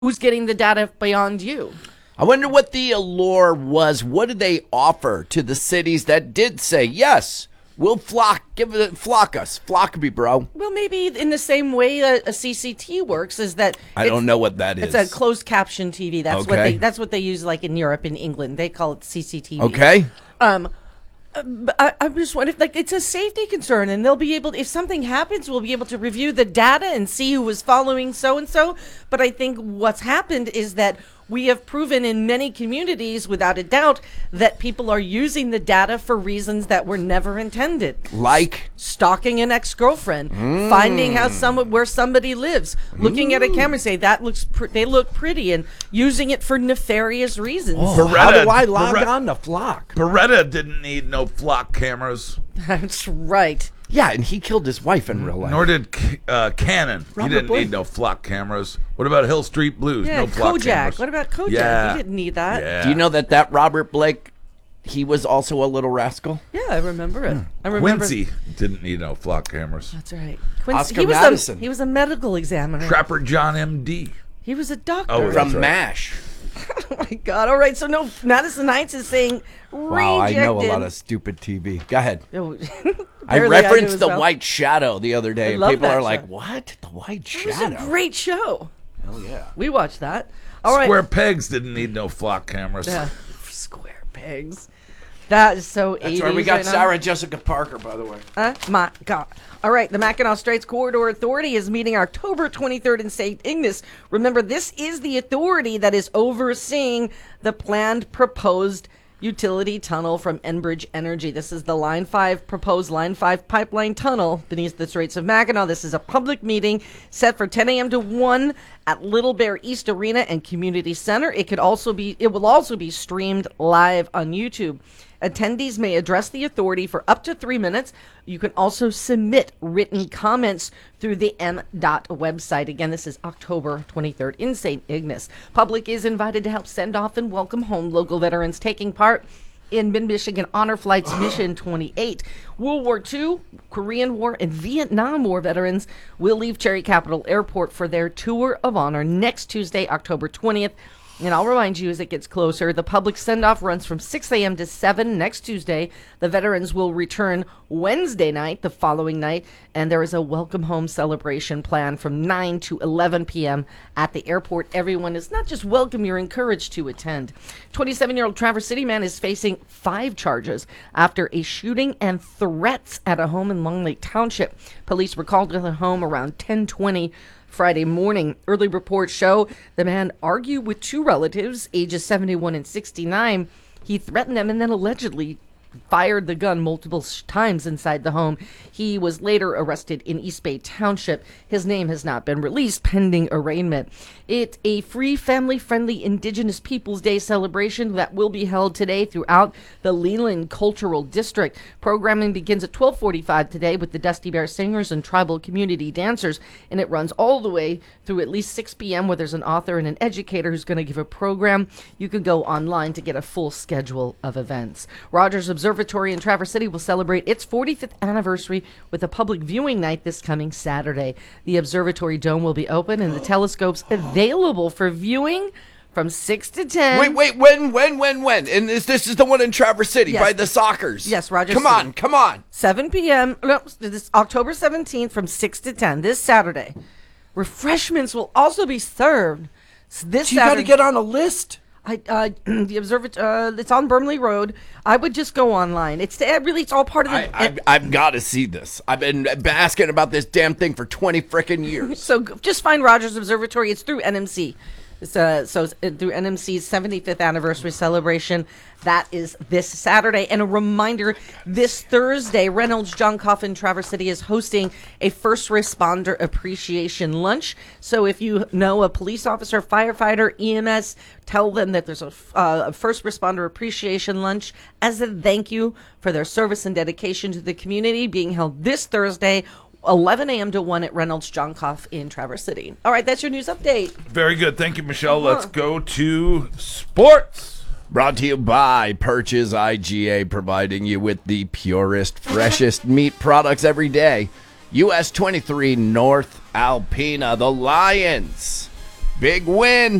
who's getting the data beyond you? I wonder what the allure was. What did they offer to the cities that did say, yes, we'll flock us. Flock me, bro. Well, maybe in the same way a CCT works is that I don't know what that is. It's a closed caption TV. That's what they use, like in Europe and England. They call it CCTV. Okay. I'm just wondering, like, it's a safety concern, and they'll be able to, if something happens, we'll be able to review the data and see who was following so and so. But I think what's happened is that we have proven in many communities, without a doubt, that people are using the data for reasons that were never intended. Like stalking an ex-girlfriend, finding where somebody lives, looking at a camera, say that they look pretty, and using it for nefarious reasons. How do I log on to Flock? Beretta didn't need no Flock cameras. That's right. Yeah, and he killed his wife in real life. Nor did Cannon. Robert He didn't Blake? need no Flock cameras. What about Hill Street Blues? Yeah, No Flock Kojak. cameras. What about Kojak? Yeah. He didn't need that. Yeah. Do you know that Robert Blake, he was also a little rascal? Yeah, I remember it. I remember. Quincy didn't need no Flock cameras. That's right. Oscar Madison. He was a medical examiner. Trapper John M.D. He was a doctor. Oh, From that's right. MASH. Oh my God! All right, so no, Madison Heights is saying Wow, I know a rejected. lot of stupid TV. Go ahead. Oh, I barely referenced do The as well. White Shadow the other day, I and love people that are like, show. what? The White It was Shadow? a great show. Hell yeah. We watched that. All right. Square Pegs didn't need no Flock cameras. Yeah. Square pegs. That is so 80s. That's right. We got right now. Sarah Jessica Parker, by the way. My God. All right, the Mackinac Straits Corridor Authority is meeting October 23rd in St. Ignace. Remember, this is the authority that is overseeing the planned proposed utility tunnel from Enbridge Energy. This is the proposed Line 5 pipeline tunnel beneath the Straits of Mackinac. This is a public meeting set for 10 a.m. to 1 at Little Bear East Arena and Community Center. It will also be streamed live on YouTube. Attendees may address the authority for up to 3 minutes. You can also submit written comments through the MDOT website. Again, this is October 23rd in St. Ignace. Public is invited to help send off and welcome home local veterans taking part in Mid-Michigan Honor Flights Mission 28. World War II, Korean War, and Vietnam War veterans will leave Cherry Capital Airport for their tour of honor next Tuesday, October 20th. And I'll remind you as it gets closer, the public send-off runs from 6 a.m. to 7 next Tuesday. The veterans will return Wednesday night, the following night, and there is a welcome home celebration planned from 9 to 11 p.m. at the airport. Everyone is not just welcome, you're encouraged to attend. 27-year-old Traverse City man is facing 5 charges after a shooting and threats at a home in Long Lake Township. Police were called to the home around 10:20 Friday morning. Early reports show the man argued with 2 relatives, ages 71 and 69. He threatened them and then allegedly fired the gun multiple times inside the home. He was later arrested in East Bay Township. His name has not been released pending arraignment. It's a free, family-friendly Indigenous Peoples Day celebration that will be held today throughout the Leland Cultural District. Programming begins at 12:45 today with the Dusty Bear Singers and tribal community dancers, and it runs all the way through at least 6 p.m. where there's an author and an educator who's going to give a program. You can go online to get a full schedule of events. Rogers Observatory in Traverse City will celebrate its 45th anniversary with a public viewing night this coming Saturday. The observatory dome will be open and the telescopes available for viewing from 6 to 10. Wait, when? And this is the one in Traverse City Yes. by the Sockers. Yes, Rogers Come City. on. 7 p.m. No, this October 17th from 6 to 10 this Saturday. Refreshments will also be served this You got to Saturday. get on a list. The observatory, it's on Burnley Road. I would just go online. It's all part of the. I've got to see this. I've been asking about this damn thing for 20 frickin' years. So just find Rogers Observatory. It's through NMC. It's, through NMC's 75th anniversary celebration. That is this Saturday. And a reminder, this Thursday, Reynolds John Coffin Traverse City is hosting a first responder appreciation lunch. So if you know a police officer, firefighter, EMS, tell them that there's a first responder appreciation lunch as a thank you for their service and dedication to the community, being held this Thursday, 11 a.m. to 1 at Reynolds John Coff in Traverse City. All right, that's your news update. Very good. Thank you, Michelle. Let's go to sports. Brought to you by Purchase IGA, providing you with the purest, freshest meat products every day. US 23 North Alpena, the Lions Big win.